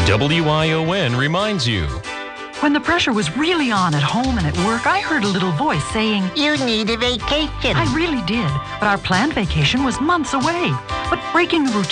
WION reminds you. When the pressure was really on at home and at work, I heard a little voice saying, "You need a vacation." I really did, but our planned vacation was months away. But breaking the routine